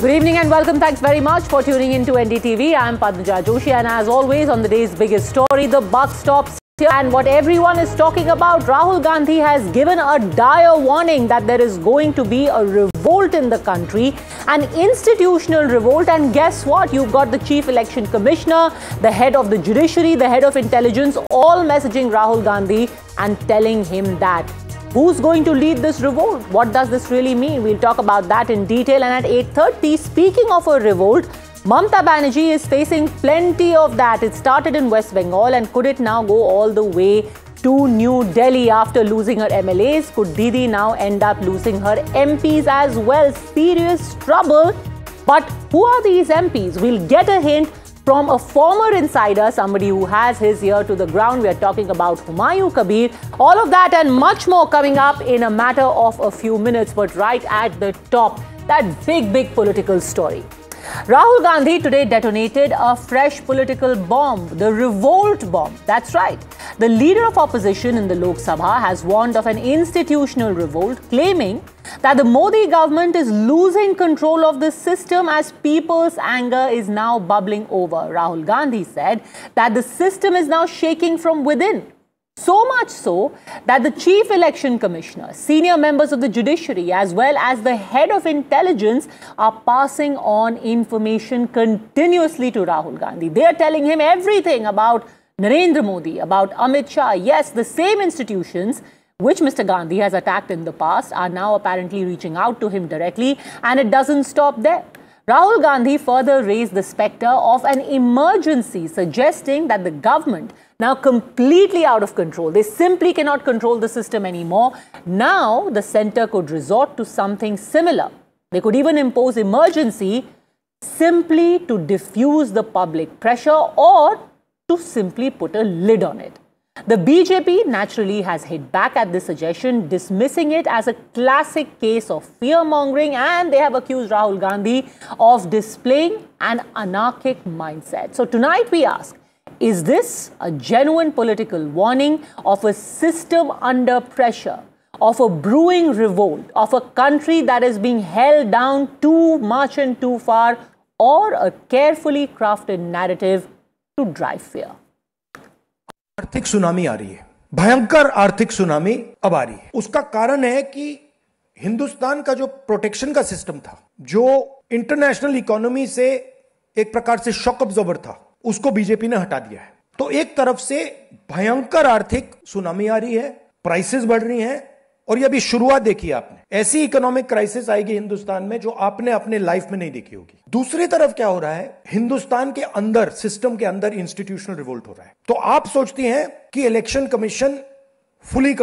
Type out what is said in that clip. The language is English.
Good evening and welcome. Thanks very much for tuning in to NDTV. I'm Padmaja Joshi, and as always on the day's biggest story, the buck stops here. And what everyone is talking about, Rahul Gandhi has given a dire warning that there is going to be a revolt in the country, an institutional revolt. And guess what? You've got the Chief Election Commissioner, the head of the judiciary, the head of intelligence, all messaging Rahul Gandhi and telling him that. Who's going to lead this revolt? What does this really mean? We'll talk about that in detail. And at 8:30, speaking of a revolt, Mamata Banerjee is facing plenty of that. It started in West Bengal, and could it now go all the way to New Delhi after losing her MLAs? Could Didi now end up losing her MPs as well? Serious trouble. But who are these MPs? We'll get a hint from a former insider, somebody who has his ear to the ground. We are talking about Humayun Kabir. All of that and much more coming up in a matter of a few minutes. But right at the top, that big political story. Rahul Gandhi today detonated a fresh political bomb, the revolt bomb. That's right. The leader of opposition in the Lok Sabha has warned of an institutional revolt, claiming that the Modi government is losing control of the system as people's anger is now bubbling over. Rahul Gandhi said that the system is now shaking from within. So much so that the Chief Election Commissioner, senior members of the judiciary, as well as the head of intelligence are passing on information continuously to Rahul Gandhi. They are telling him everything about Narendra Modi, about Amit Shah. Yes, the same institutions which Mr. Gandhi has attacked in the past are now apparently reaching out to him directly, and it doesn't stop there. Rahul Gandhi further raised the spectre of an emergency, suggesting that the government, now completely out of control, they simply cannot control the system anymore. Now the centre could resort to something similar. They could even impose emergency simply to diffuse the public pressure or to simply put a lid on it. The BJP naturally has hit back at this suggestion, dismissing it as a classic case of fear-mongering, and they have accused Rahul Gandhi of displaying an anarchic mindset. So tonight we ask, is this a genuine political warning of a system under pressure, of a brewing revolt, of a country that is being held down too much and too far, or a carefully crafted narrative to drive fear? आर्थिक tsunami आ रही है, भयंकर आर्थिक tsunami अब आ रही है। उसका कारण है कि हिंदुस्तान का जो प्रोटेक्शन का सिस्टम था, जो इंटरनेशनल इकोनॉमी से एक प्रकार से शॉक अब्जॉर्बर था, उसको बीजेपी ने हटा दिया है। तो एक तरफ से भयंकर आर्थिक सुनामी आ रही है, प्राइसेस बढ़ रही हैं, और ये अभी शुरुआत देखी आपने। ऐसी इकोनॉमिक क्राइसिस आएगी हिंदुस्तान में जो आपने अपने लाइफ में नहीं देखी होगी। दूसरी तरफ क्या हो रहा है, हिंदुस्तान के अंदर, सिस्टम के अंदर इंस्टीट्यूशनल रिवोल्ट हो रहा है। तो आप सोचती हैं कि इलेक्शन कमीशन फुली